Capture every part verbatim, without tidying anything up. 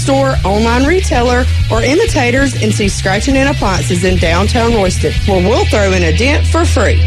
store, online retailer, or imitators and see Scratching In Appliances in downtown Royston, where we'll throw in a dent for free.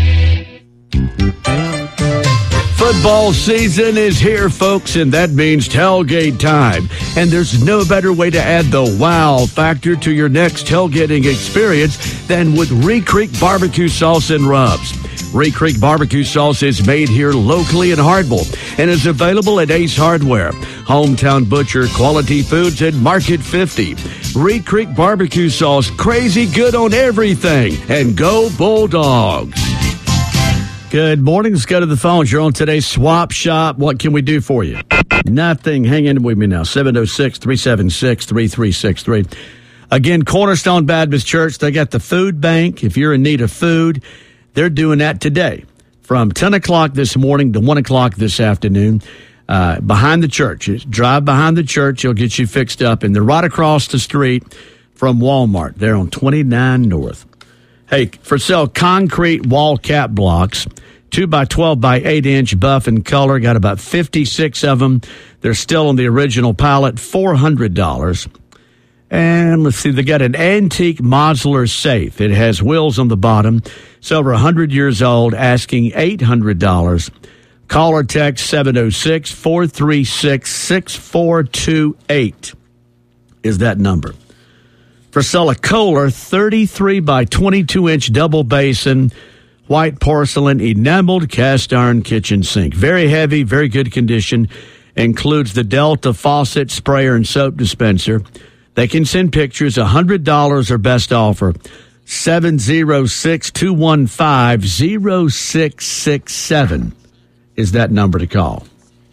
Football season is here, folks, and that means tailgate time. And there's no better way to add the wow factor to your next tailgating experience than with Ree Creek Barbecue Sauce and Rubs. Ree Creek Barbecue Sauce is made here locally in Hardville and is available at Ace Hardware, Hometown Butcher, Quality Foods, and Market fifty. Ree Creek Barbecue Sauce, crazy good on everything. And go Bulldogs! Good morning. Let's go to the phones. You're on today's Swap Shop. What can we do for you? Nothing. Hang in with me now. seven oh six, three seven six, three three six three. Again, Cornerstone Baptist Church, they got the food bank. If you're in need of food, they're doing that today from ten o'clock this morning to one o'clock this afternoon uh, behind the church. Drive behind the church. It'll get you fixed up. And they're right across the street from Walmart. They're on twenty-nine North. Hey, for sale, concrete wall cap blocks. two by twelve by eight inch buff in color. Got about fifty-six of them. They're still on the original pallet, four hundred dollars. And let's see, they got an antique modular safe. It has wheels on the bottom. It's over one hundred years old, asking eight hundred dollars. Call or text seven oh six, four three six, six four two eight is that number. For sale, a Kohler thirty-three by twenty-two inch double basin, white porcelain, enameled cast iron kitchen sink. Very heavy, very good condition. Includes the Delta faucet, sprayer, and soap dispenser. They can send pictures, one hundred dollars or best offer. seven oh six, two one five, oh six six seven is that number to call.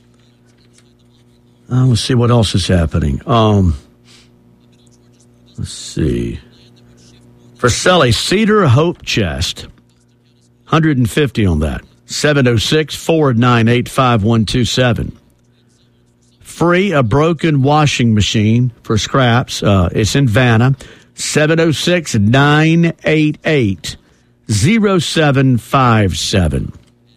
Uh, let's see what else is happening. Um, let's see. For sale, a Cedar Hope chest. one hundred fifty on that. seven oh six, four nine eight, five one two seven. Free a broken washing machine for scraps. Uh, it's in Vanna. seven oh six, nine eight eight, oh seven five seven.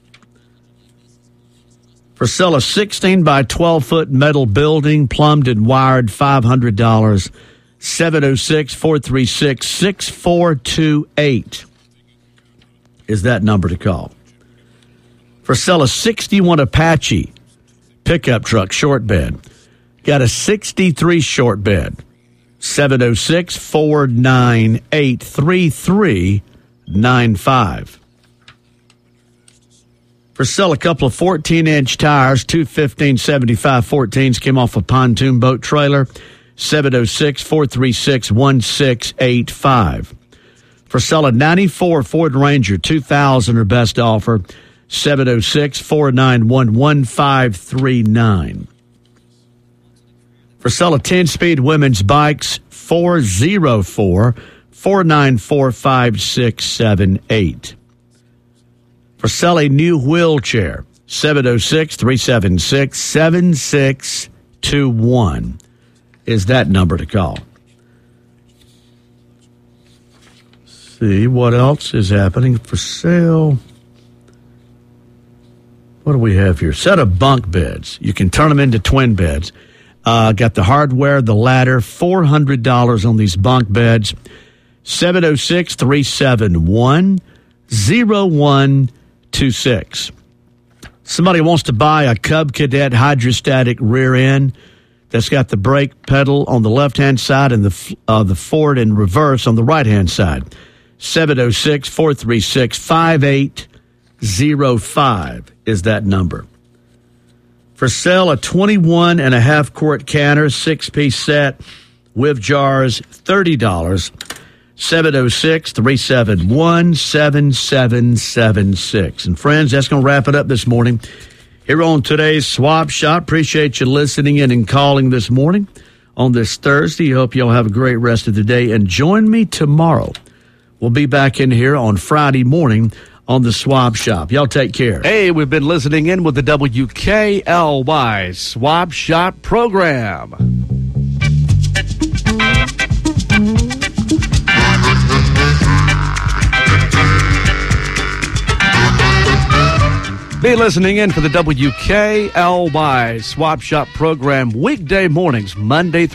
For sale, a sixteen by twelve foot metal building, plumbed and wired, five hundred dollars. seven oh six, four three six, six four two eight is that number to call. For sale, a sixty-one Apache pickup truck short bed. Got a sixty-three short bed. seven oh six, four nine eight, three three nine five. For sale, a couple of fourteen inch tires, two fifteen seventy-five fourteens came off a pontoon boat trailer. seven oh six, four three six, one six eight five. For sale, a ninety-four Ford Ranger two thousand or best offer. seven oh six, four nine one, one five three nine. For sale, a ten-speed women's bikes, four oh four, four nine four, five six seven eight. For sale, a new wheelchair, seven oh six, three seven six, seven six two one is that number to call. Let's see what else is happening. For sale, what do we have here? Set of bunk beds. You can turn them into twin beds. Uh, got the hardware, the ladder, four hundred dollars on these bunk beds. seven oh six, three seven one, oh one two six. Somebody wants to buy a Cub Cadet hydrostatic rear end that's got the brake pedal on the left-hand side and the uh, the forward and reverse on the right-hand side. seven oh six, four three six, five eight oh five is that number. For sale, a twenty-one and a half quart canner, six-piece set with jars, thirty dollars. seven oh six, three seven one, seven seven seven six. And friends, that's going to wrap it up this morning here on today's Swap Shop. Appreciate you listening in and calling this morning on this Thursday. Hope you'll have a great rest of the day. And join me tomorrow. We'll be back in here on Friday morning on the Swap Shop. Y'all take care. Hey, we've been listening in with the W K L Y Swap Shop program. Be listening in for the W K L Y Swap Shop program weekday mornings, Monday through